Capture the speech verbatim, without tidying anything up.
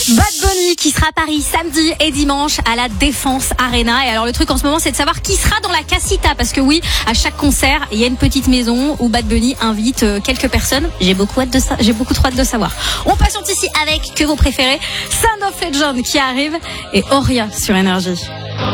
Bad Bunny qui sera à Paris samedi et dimanche à la Défense Arena. Et alors le truc en ce moment, c'est de savoir qui sera dans la casita, parce que oui, à chaque concert, il y a une petite maison où Bad Bunny invite quelques personnes. J'ai beaucoup hâte de ça, j'ai beaucoup trop hâte de savoir. On patiente ici avec que vos préférés, Sound of Legend qui arrive et Oria sur Énergie.